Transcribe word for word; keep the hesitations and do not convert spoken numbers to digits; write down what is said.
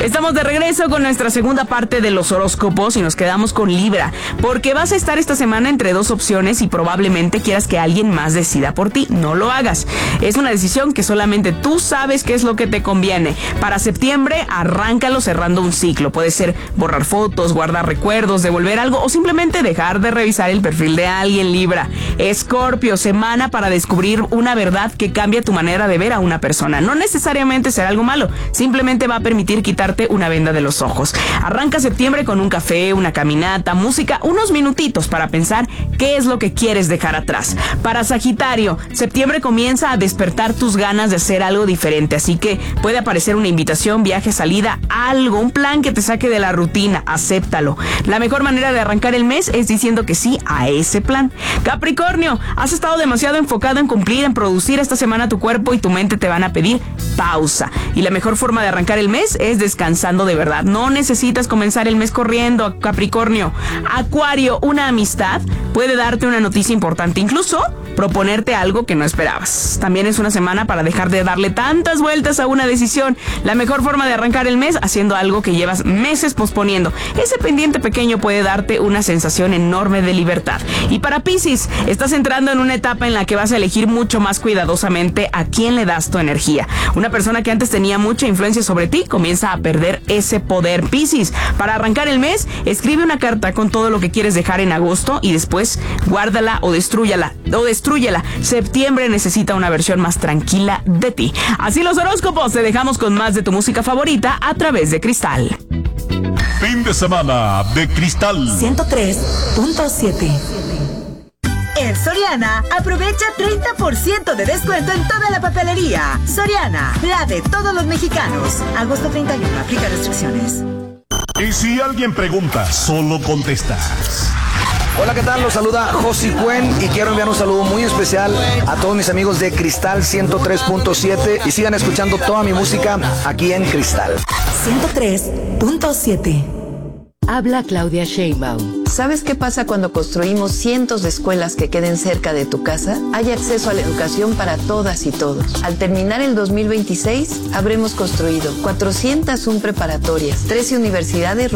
Estamos de regreso con nuestra segunda parte de los horóscopos y nos quedamos con Libra, porque vas a estar esta semana entre dos opciones y probablemente quieras que alguien más decida por ti. No lo hagas. Es una decisión que solamente tú sabes qué es lo que te conviene. Para septiembre, arráncalo cerrando un ciclo. Puede ser borrar fotos, guardar recuerdos, devolver algo o simplemente dejar de revisar el perfil de alguien, Libra. Escorpio, semana para descubrir una verdad que cambia tu manera de ver a una persona. No necesariamente será algo malo, simplemente va a permitir quitarte una venda de los ojos. Arranca septiembre con un café, una caminata, música, unos minutitos para pensar qué es lo que quieres dejar atrás. Para Sagitario, septiembre comienza a despertar tus ganas de hacer algo diferente, así que puede aparecer una invitación, viaje, salida, algo, un plan que te saque de la rutina, acéptalo. La mejor manera de arrancar el mes es diciendo que sí a ese plan. Capricornio, has estado demasiado enfocado en cumplir, en producir. Esta semana tu cuerpo y tu mente te van a pedir pausa. Y la mejor forma de arrancar el mes es descansando de verdad. No necesitas comenzar el mes corriendo, Capricornio. Acuario, una amistad puede darte una noticia importante, incluso proponerte algo que no esperabas. También es una semana para dejar de darle tantas vueltas a una decisión. La mejor forma de arrancar el mes haciendo algo que llevas meses posponiendo. Ese pendiente pequeño puede darte una sensación enorme de libertad. Y para Piscis, estás entrando en una etapa en la que vas a elegir mucho más cuidadosamente a quién le das tu energía. Una persona que antes tenía mucha influencia sobre ti comienza a perder ese poder. Piscis, para arrancar el mes, escribe una carta con todo lo que quieres dejar en agosto y después guárdala o destrúyala. O destrúyala. Septiembre necesita una versión más tranquila de ti. Así los horóscopos, te dejamos con más de tu música favorita a través de Cristal. Fin de semana de Cristal ciento tres punto siete. En Soriana, aprovecha treinta por ciento de descuento en toda la papelería. Soriana, la de todos los mexicanos. Agosto treinta y uno, aplica restricciones. Y si alguien pregunta, solo contestas. Hola, ¿qué tal? Los saluda Josi Cuen y quiero enviar un saludo muy especial a todos mis amigos de Cristal ciento tres punto siete y sigan escuchando toda mi música aquí en Cristal ciento tres punto siete. Habla Claudia Sheinbaum. ¿Sabes qué pasa cuando construimos cientos de escuelas que queden cerca de tu casa? Hay acceso a la educación para todas y todos. Al terminar el dos mil veintiséis, habremos construido cuatrocientas una preparatorias, trece universidades